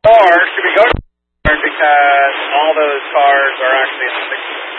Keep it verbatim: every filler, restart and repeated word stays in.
Or should we go to because all those cars are actually in the sixties?